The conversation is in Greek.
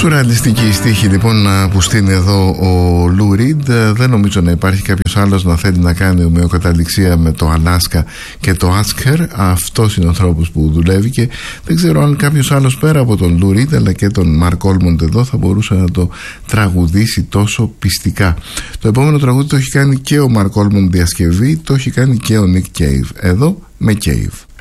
Σουρεαλιστική στίχη λοιπόν που στείνει εδώ ο Λου Ριντ. Δεν νομίζω να υπάρχει κάποιος άλλος να θέλει να κάνει ομοιοκαταληξία με το Αλάσκα και το Άσκερ. Αυτός είναι ο τρόπος που δουλεύει και δεν ξέρω αν κάποιος άλλος πέρα από τον Λου Ριντ αλλά και τον Μαρκ Όλμοντ εδώ θα μπορούσε να το τραγουδήσει τόσο πιστικά. Το επόμενο τραγούδι το έχει κάνει και ο Μαρκ Όλμοντ διασκευή, το έχει κάνει και ο Νικ Κέιβ. Εδώ με Cave.